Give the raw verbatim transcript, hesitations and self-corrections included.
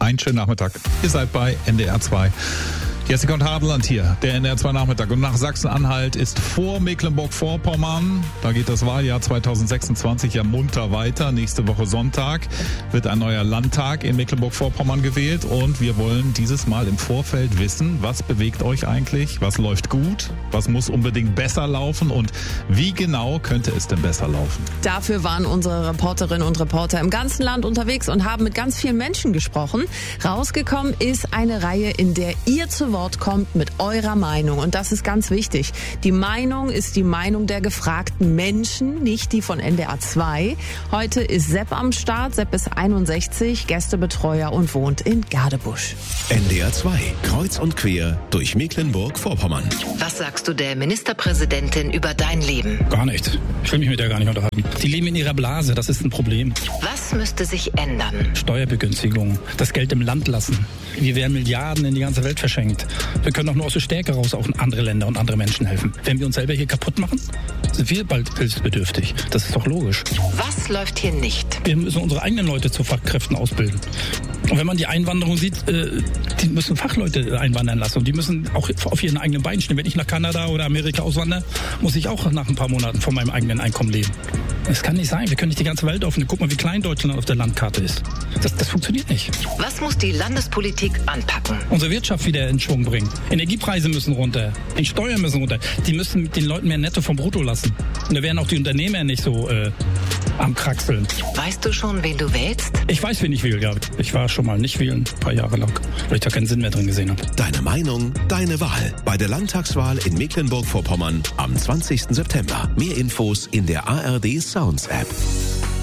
Einen schönen Nachmittag. Ihr seid bei N D R zwei. Jessica und Hadeland hier, der N D R zwei Nachmittag. Und nach Sachsen-Anhalt ist vor Mecklenburg-Vorpommern, da geht das Wahljahr zweitausendsechsundzwanzig ja munter weiter. Nächste Woche Sonntag wird ein neuer Landtag in Mecklenburg-Vorpommern gewählt. Und wir wollen dieses Mal im Vorfeld wissen, was bewegt euch eigentlich, was läuft gut, was muss unbedingt besser laufen und wie genau könnte es denn besser laufen? Dafür waren unsere Reporterinnen und Reporter im ganzen Land unterwegs und haben mit ganz vielen Menschen gesprochen. Rausgekommen ist eine Reihe, in der ihr zu Wort kommt mit eurer Meinung. Und das ist ganz wichtig. Die Meinung ist die Meinung der gefragten Menschen, nicht die von N D R zwei. Heute ist Sepp am Start. Sepp ist einundsechzig, Gästebetreuer und wohnt in Gadebusch. N D R zwei, kreuz und quer durch Mecklenburg-Vorpommern. Was sagst du der Ministerpräsidentin über dein Leben? Gar nichts. Ich will mich mit der gar nicht unterhalten. Die leben in ihrer Blase, das ist ein Problem. Was müsste sich ändern? Steuerbegünstigung, das Geld im Land lassen. Wir werden Milliarden in die ganze Welt verschenkt. Wir können auch nur aus der Stärke raus auch in andere Länder und andere Menschen helfen. Wenn wir uns selber hier kaputt machen, sind wir bald hilfsbedürftig. Das ist doch logisch. Was läuft hier nicht? Wir müssen unsere eigenen Leute zu Fachkräften ausbilden. Und wenn man die Einwanderung sieht, äh, die müssen Fachleute einwandern lassen. Und die müssen auch auf ihren eigenen Beinen stehen. Wenn ich nach Kanada oder Amerika auswandere, muss ich auch nach ein paar Monaten von meinem eigenen Einkommen leben. Das kann nicht sein. Wir können nicht die ganze Welt öffnen. Guck mal, wie klein Deutschland auf der Landkarte ist. Das, das funktioniert nicht. Was muss die Landespolitik anpacken? Unsere Wirtschaft wieder in Schwung bringen. Energiepreise müssen runter. Die Steuern müssen runter. Die müssen den Leuten mehr Netto vom Brutto lassen. Und da werden auch die Unternehmer nicht so äh, am Kraxeln. Weißt du schon, wen du wählst? Ich weiß, wen ich wähle, ja. Ich war schon mal nicht wählen, ein paar Jahre lang, weil ich da keinen Sinn mehr drin gesehen habe. Deine Meinung, deine Wahl. Bei der Landtagswahl in Mecklenburg-Vorpommern am zwanzigsten September. Mehr Infos in der A R D Sounds App.